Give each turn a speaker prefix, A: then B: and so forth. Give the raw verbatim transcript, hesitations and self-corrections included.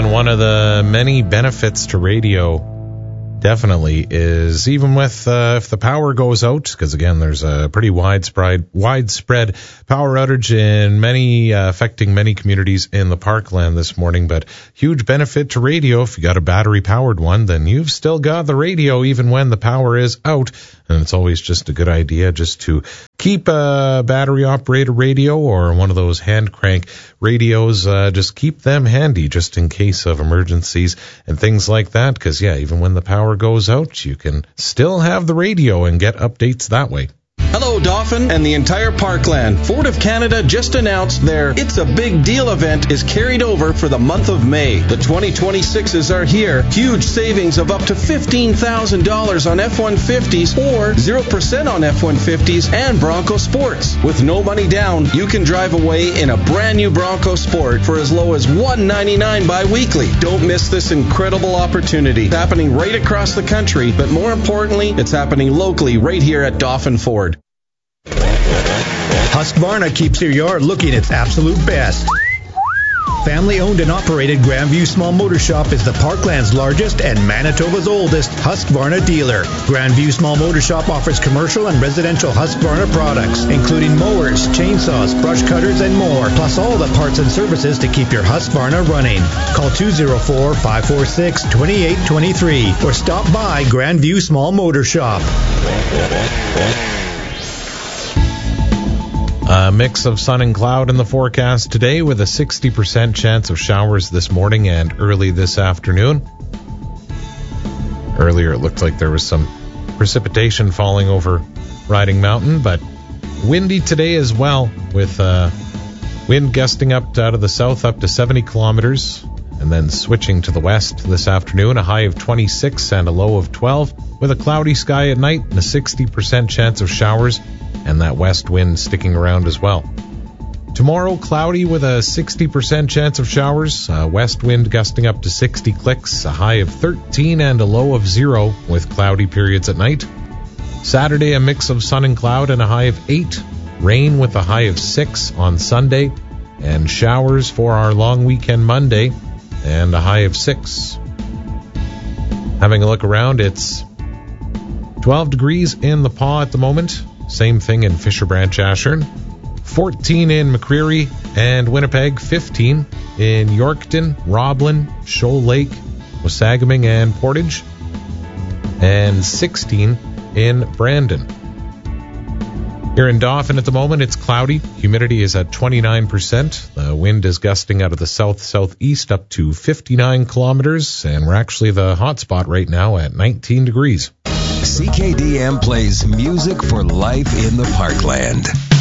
A: And one of the many benefits to radio definitely is even with uh, if the power goes out, because again there's a pretty widespread widespread power outage in many uh, affecting many communities in the Parkland this morning, but huge benefit to radio. If you got a battery powered one, then you've still got the radio even when the power is out. And it's always just a good idea just to keep a battery operated radio or one of those hand crank radios, uh, just keep them handy just in case of emergencies and things like that. Because, yeah, even when the power goes out, you can still have the radio and get updates that way.
B: Hello, Dauphin and the entire Parkland. Ford of Canada just announced their It's a Big Deal event is carried over for the month of May. The twenty twenty-sixes are here. Huge savings of up to fifteen thousand dollars on F one fifties or zero percent on F one fifties and Bronco Sports. With no money down, you can drive away in a brand new Bronco Sport for as low as one hundred ninety-nine dollars bi-weekly. Don't miss this incredible opportunity. It's happening right across the country, but more importantly, it's happening locally right here at Dauphin Ford.
C: Husqvarna keeps your yard looking its absolute best. Family-owned and operated Grandview Small Motor Shop is the Parkland's largest and Manitoba's oldest Husqvarna dealer. Grandview Small Motor Shop offers commercial and residential Husqvarna products, including mowers, chainsaws, brush cutters, and more, plus all the parts and services to keep your Husqvarna running. Call two oh four, five four six, two eight two three or stop by Grandview Small Motor Shop.
A: A mix of sun and cloud in the forecast today with a sixty percent chance of showers this morning and early this afternoon. Earlier it looked like there was some precipitation falling over Riding Mountain, but windy today as well, with uh, wind gusting up out of the south up to seventy kilometers and then switching to the west this afternoon. A high of twenty-six and a low of twelve with a cloudy sky at night and a sixty percent chance of showers, and that west wind sticking around as well. Tomorrow, cloudy with a sixty percent chance of showers, uh, west wind gusting up to sixty clicks, a high of thirteen and a low of zero with cloudy periods at night. Saturday, a mix of sun and cloud and a high of eight, rain with a high of six on Sunday, and showers for our long weekend Monday and a high of six. Having a look around, it's twelve degrees in the Paw at the moment. Same thing in Fisher Branch, Ashern. fourteen in McCreary and Winnipeg. fifteen in Yorkton, Roblin, Shoal Lake, Wasagaming, and Portage. And sixteen in Brandon. Here in Dauphin at the moment, it's cloudy. Humidity is at twenty-nine percent. The wind is gusting out of the south-southeast up to fifty-nine kilometers. And we're actually the hot spot right now at nineteen degrees.
D: C K D M plays music for life in the Parkland.